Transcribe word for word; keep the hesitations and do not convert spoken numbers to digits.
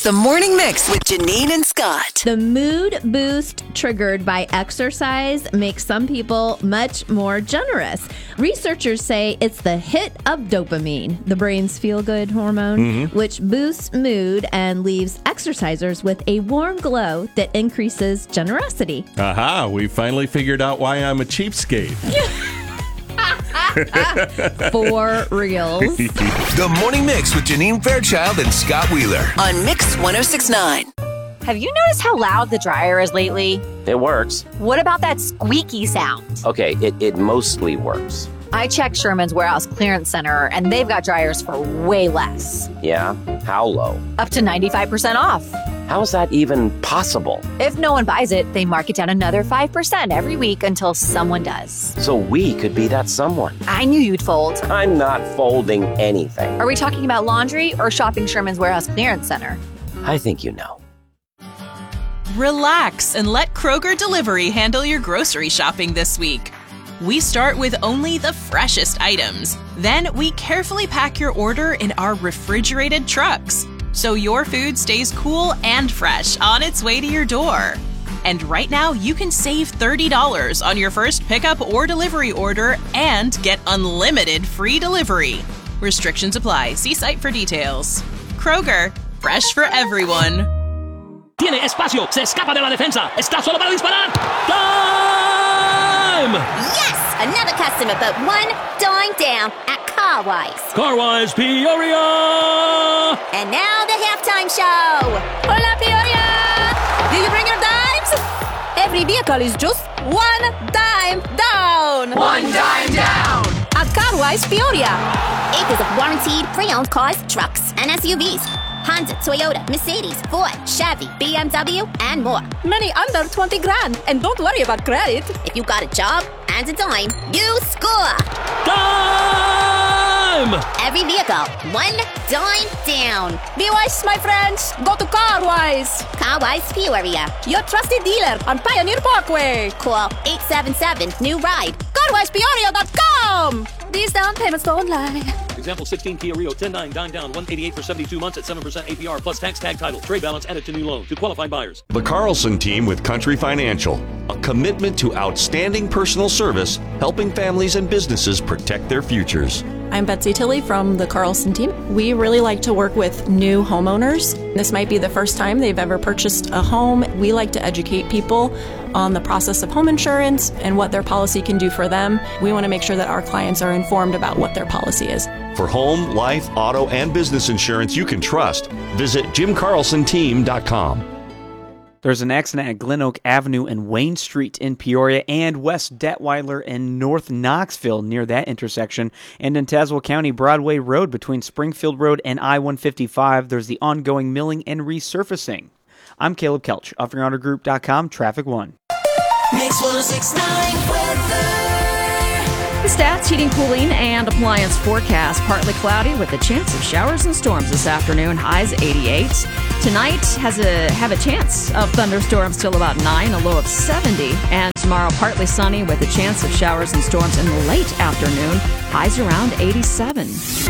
It's the Morning Mix with Janine and Scott. The mood boost triggered by exercise makes some people much more generous. Researchers say it's the hit of dopamine, the brain's feel-good hormone, mm-hmm. which boosts mood and leaves exercisers with a warm glow that increases generosity. Aha, we finally figured out why I'm a cheapskate. For reals. The Morning Mix with Janine Fairchild and Scott Wheeler on Mix ten sixty-nine. Have you noticed how loud the dryer is lately? It works. What about that squeaky sound? Okay, it, it mostly works. I checked Sherman's Warehouse Clearance Center, and they've got dryers for way less. Yeah? How low? Up to ninety-five percent off. How is that even possible? If no one buys it, they mark it down another five percent every week until someone does. So we could be that someone. I knew you'd fold. I'm not folding anything. Are we talking about laundry or shopping Sherman's Warehouse Clearance Center? I think you know. Relax and let Kroger Delivery handle your grocery shopping this week. We start with only the freshest items. Then we carefully pack your order in our refrigerated trucks, so your food stays cool and fresh on its way to your door. And right now, you can save thirty dollars on your first pickup or delivery order and get unlimited free delivery. Restrictions apply. See site for details. Kroger, fresh for everyone. Tiene espacio, se escapa de la defensa, está solo para disparar. Time! Yes! Another customer, but one dime down at Carwise. Carwise Peoria! And now the halftime show. Hola, Peoria! Do you bring your dimes? Every vehicle is just one dime down. One dime down. At Carwise Peoria. Acres of warranted pre-owned cars, trucks, and S U Vs. Honda, Toyota, Mercedes, Ford, Chevy, B M W, and more. Many under twenty grand. And don't worry about credit. If you got a job and a dime, you score. Dime! Every vehicle, one dime down. Be wise, my friends. Go to Carwise. Carwise Peoria. Your trusted dealer on Pioneer Parkway. Call eight seven seven, new ride. Carwise Peoria dot com. These down payments don't lie. Example sixteen Kia Rio ten nine dime down one eighty-eight for seventy-two months at seven percent A P R plus tax tag title. Trade balance added to new loan to qualifying buyers. The Carlson Team with Country Financial. A commitment to outstanding personal service, helping families and businesses protect their futures. I'm Betsy Tilley from the Carlson Team. We really like to work with new homeowners. This might be the first time they've ever purchased a home. We like to educate people on the process of home insurance and what their policy can do for them. We want to make sure that our clients are informed about what their policy is. For home, life, auto, and business insurance you can trust, visit jim carlson team dot com. There's an accident at Glen Oak Avenue and Wayne Street in Peoria and West Detweiler and North Knoxville near that intersection. And in Tazewell County, Broadway Road between Springfield Road and I one fifty-five, there's the ongoing milling and resurfacing. I'm Caleb Kelch, offering auto group dot com, Traffic One. Mix ten sixty-nine weather. The stats, heating, cooling, and appliance forecast. Partly cloudy with a chance of showers and storms this afternoon. Highs eighty-eight. Tonight has a have a chance of thunderstorms till about nine, a low of seventy. And tomorrow partly sunny with a chance of showers and storms in the late afternoon. Highs around eighty-seven.